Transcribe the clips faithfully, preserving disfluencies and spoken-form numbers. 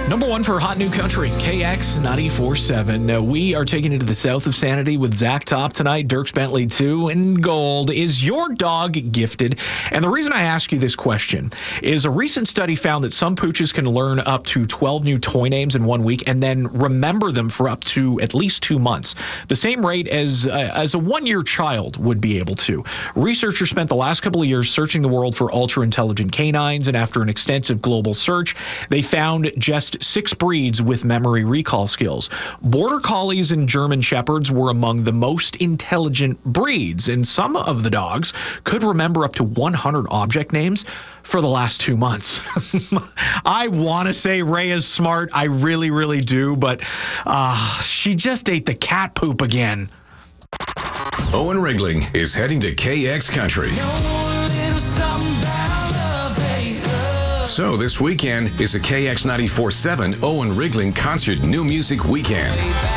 Number one for Hot New Country, K X ninety-four point seven. Uh, we are taking it to the south of Sanity with Zach Top tonight, Dierks Bentley too, and Gold. Is your dog gifted? And the reason I ask you this question is a recent study found that some pooches can learn up to twelve new toy names in one week and then remember them for up to at least two months. The same rate as, uh, as a one-year child would be able to. Researchers spent the last couple of years searching the world for ultra-intelligent canines, and after an extensive global search, they found just six breeds with memory recall skills. Border Collies and German Shepherds were among the most intelligent breeds, and some of the dogs could remember up to one hundred object names for the last two months. I want to say Ray is smart. I really, really do, but uh, she just ate the cat poop again. Owen Rigling is heading to K X Country. So this weekend is a K X ninety-four point seven Owen Rigling Concert New Music Weekend.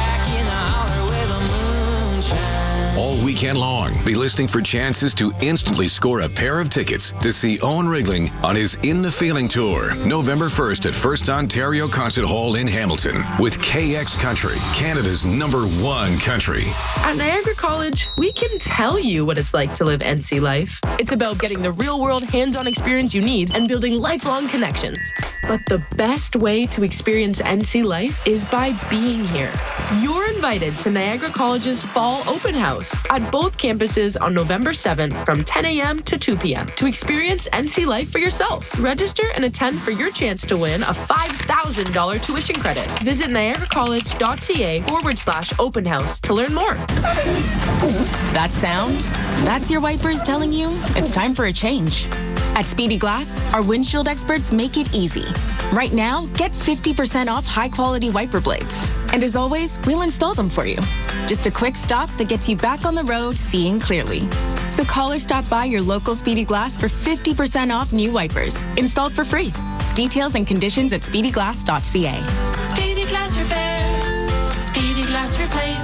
All weekend long, be listening for chances to instantly score a pair of tickets to see Owen Rigling on his In the Feeling Tour, November first at First Ontario Concert Hall in Hamilton, with K X Country, Canada's number one country. At Niagara College, we can tell you what it's like to live N C life. It's about getting the real-world hands-on experience you need and building lifelong connections. But the best way to experience N C life is by being here. You're invited to Niagara College's Fall Open House at both campuses on November seventh from ten a.m. to two p.m. to experience N C life for yourself. Register and attend for your chance to win a five thousand dollars tuition credit. Visit niagaracollege.ca forward slash open house to learn more. That sound? That's your wipers telling you it's time for a change. At Speedy Glass, our windshield experts make it easy. Right now, get fifty percent off high-quality wiper blades. And as always, we'll install them for you. Just a quick stop that gets you back on the road seeing clearly. So call or stop by your local Speedy Glass for fifty percent off new wipers, installed for free. Details and conditions at speedy glass dot c a. Speedy Glass Repair. Speedy Glass Replace.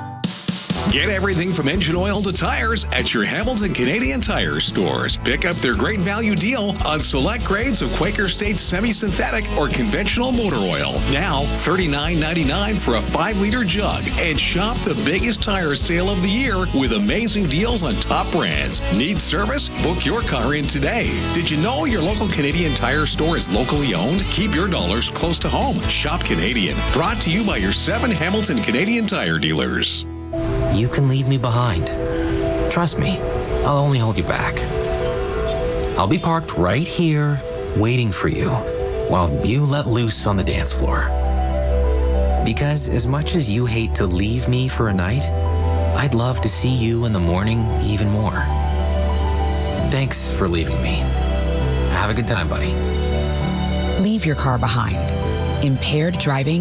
Get everything from engine oil to tires at your Hamilton Canadian Tire stores. Pick up their great value deal on select grades of Quaker State semi-synthetic or conventional motor oil. Now thirty-nine ninety-nine for a five liter jug. And shop the biggest tire sale of the year with amazing deals on top brands. Need service? Book your car in today. Did you know your local Canadian Tire store is locally owned? Keep your dollars close to home. Shop Canadian. Brought to you by your seven Hamilton Canadian Tire dealers. You can leave me behind. Trust me, I'll only hold you back. I'll be parked right here, waiting for you, while you let loose on the dance floor. Because as much as you hate to leave me for a night, I'd love to see you in the morning even more. Thanks for leaving me. Have a good time, buddy. Leave your car behind. Impaired driving